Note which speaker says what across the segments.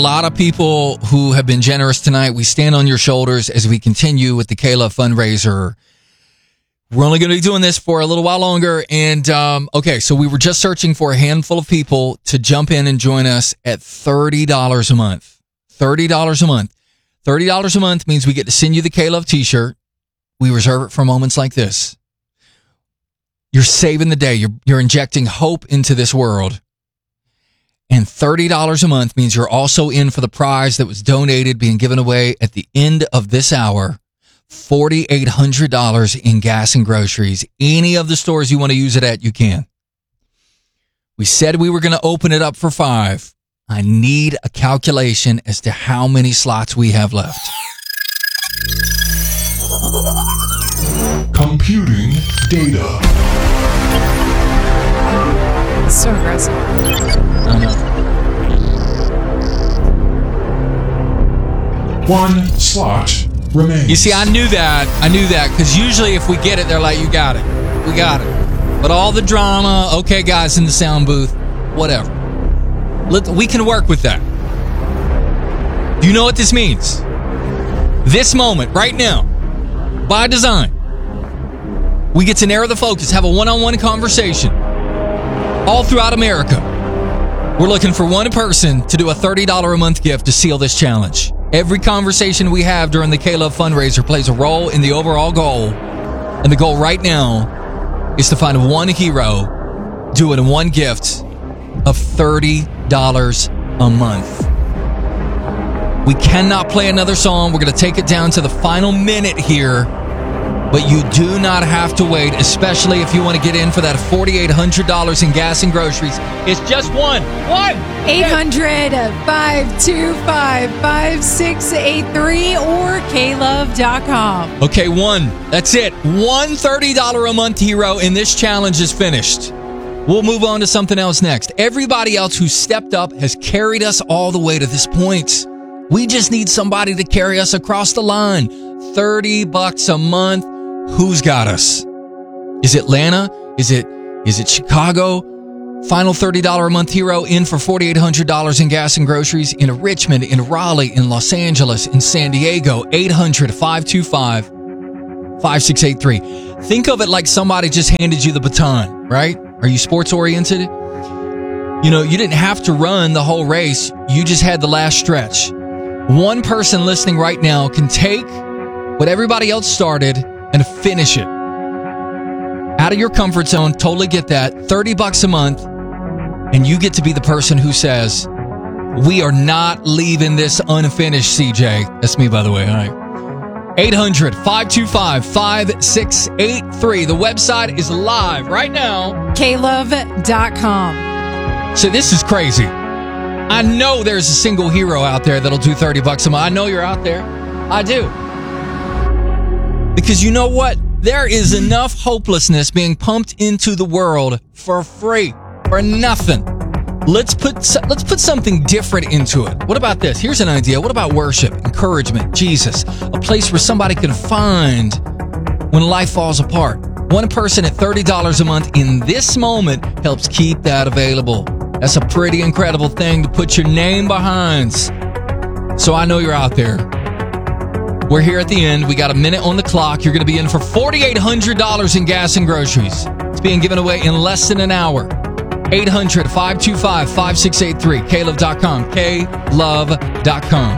Speaker 1: A lot of people who have been generous tonight. We stand on your shoulders as we continue with the K-Love fundraiser. We're only going to be doing this for a little while longer. And, okay, so we were just searching for a handful of people to jump in and join us at $30 a month. $30 a month. $30 a month means we get to send you the K-Love t-shirt. We reserve it for moments like this. You're saving the day. You're injecting hope into this world. And $30 a month means you're also in for the prize that was donated, being given away at the end of this hour. $4,800 in gas and groceries. Any of the stores you want to use it at, you can. We said we were going to open it up for 5. I need a calculation as to how many slots we have left.
Speaker 2: Computing data.
Speaker 3: So aggressive.
Speaker 1: I know.
Speaker 2: 1 slot remains.
Speaker 1: You see, I knew that because usually if we get it, they're like, you got it. We got it. But all the drama, okay, guys in the sound booth, whatever. We can work with that. Do you know what this means? This moment, right now, by design, we get to narrow the focus, have a one-on-one conversation all throughout America. We're looking for one person to do a $30 a month gift to seal this challenge. Every conversation we have during the K-Love fundraiser plays a role in the overall goal. And the goal right now is to find one hero doing one gift of $30 a month. We cannot play another song. We're going to take it down to the final minute here. But you do not have to wait, especially if you want to get in for that $4,800 in gas and groceries. It's just one.
Speaker 3: 800-525-5683 or klove.com.
Speaker 1: Okay, one. That's it. One $30 a month hero in this challenge is finished. We'll move on to something else next. Everybody else who stepped up has carried us all the way to this point. We just need somebody to carry us across the line. $30 a month. Who's got us? Is it Atlanta? Is it Chicago? Final $30 a month hero in for $4,800 in gas and groceries in Richmond, in Raleigh, in Los Angeles, in San Diego. 800-525-5683. Think of it like somebody just handed you the baton, right? Are you sports oriented? You know, you didn't have to run the whole race. You just had the last stretch. One person listening right now can take what everybody else started and finish it. Out of your comfort zone, totally get that. $30 a month, and you get to be the person who says, we are not leaving this unfinished, CJ. That's me, by the way. All right. 800-525-5683. The website is live right now.
Speaker 3: klove.com.
Speaker 1: So this is crazy. I know there's a single hero out there that'll do $30 a month. I know you're out there. I do. Because you know what? There is enough hopelessness being pumped into the world for free, for nothing. Let's put something different into it. What about this? Here's an idea. What about worship, encouragement, Jesus, a place where somebody can find when life falls apart? One person at $30 a month in this moment helps keep that available. That's a pretty incredible thing to put your name behind. So I know you're out there. We're here at the end. We got a minute on the clock. You're going to be in for $4,800 in gas and groceries. It's being given away in less than an hour. 800-525-5683. klove.com. klove.com.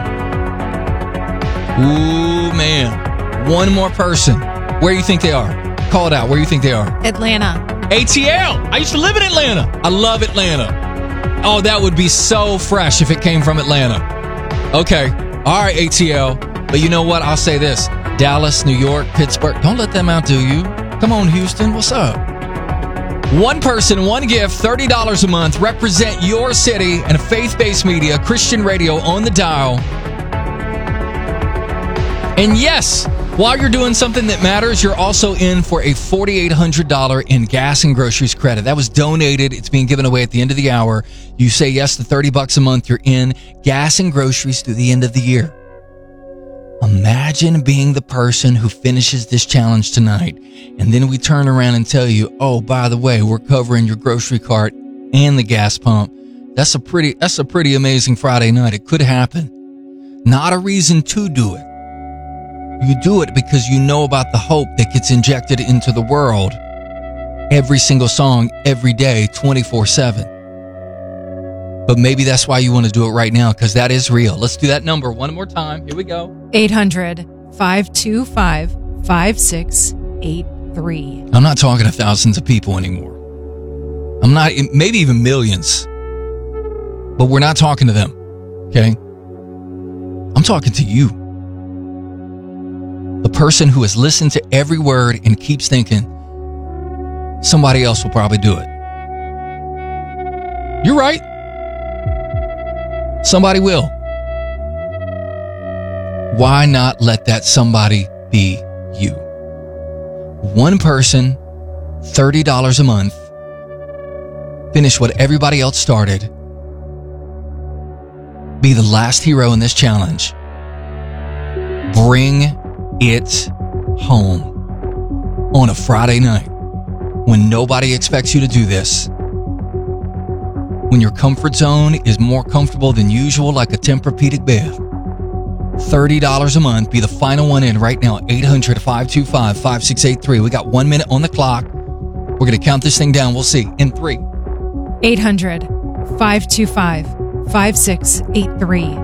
Speaker 1: Ooh, man. One more person. Where do you think they are? Call it out. Where do you think they are?
Speaker 3: Atlanta.
Speaker 1: ATL. I used to live in Atlanta. I love Atlanta. Oh, that would be so fresh if it came from Atlanta. Okay. All right, ATL. But you know what? I'll say this. Dallas, New York, Pittsburgh. Don't let them outdo you. Come on, Houston. What's up? One person, one gift, $30 a month. Represent your city and faith-based media, Christian radio on the dial. And yes, while you're doing something that matters, you're also in for a $4,800 in gas and groceries credit. That was donated. It's being given away at the end of the hour. You say yes to $30 a month. You're in gas and groceries through the end of the year. Imagine being the person who finishes this challenge tonight, and then we turn around and tell you, oh, by the way, we're covering your grocery cart and the gas pump That's a pretty amazing Friday night. It could happen. Not a reason to do it. You do it because you know about the hope that gets injected into the world every single song, every day, 24/7. But maybe that's why you want to do it right now, because that is real. Let's do that number one more time. Here we go.
Speaker 3: 800-525-5683.
Speaker 1: I'm not talking to thousands of people anymore. I'm not, maybe even millions. But we're not talking to them. Okay? I'm talking to you. The person who has listened to every word and keeps thinking, somebody else will probably do it. You're right. Somebody will. Why not let that somebody be you? One person, $30 a month, finish what everybody else started, be the last hero in this challenge. Bring it home on a Friday night when nobody expects you to do this. When your comfort zone is more comfortable than usual, like a Tempur-Pedic bed. $30 a month. Be the final one in right now. 800-525-5683. We got 1 minute on the clock. We're going to count this thing down. We'll see. In 3.
Speaker 3: 800-525-5683.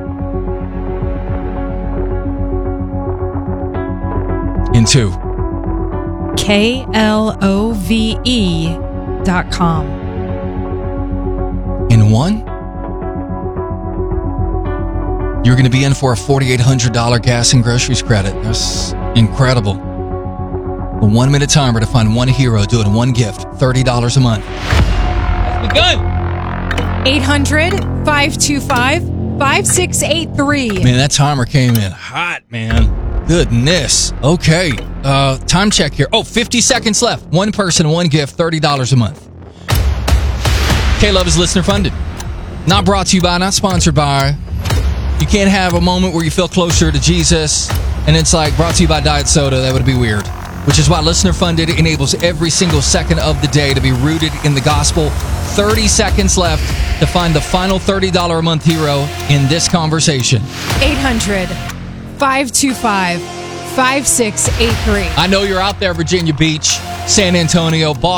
Speaker 1: In 2.
Speaker 3: KLOVE.com.
Speaker 1: In 1. You're going to be in for a $4,800 gas and groceries credit. That's incredible. A 1 minute timer to find one hero doing one gift. $30 a month. Let's begin.
Speaker 3: 800-525-5683.
Speaker 1: Man, that timer came in hot, man. Goodness. Okay. Time check here. 50 seconds left. One person, one gift, $30 a month. K-Love is listener funded. Not brought to you by, not sponsored by. You can't have a moment where you feel closer to Jesus and it's like brought to you by Diet Soda. That would be weird. Which is why listener funded enables every single second of the day to be rooted in the gospel. 30 seconds left to find the final $30 a month hero in this conversation.
Speaker 3: 800-525-5683.
Speaker 1: I know you're out there, Virginia Beach, San Antonio, Boston.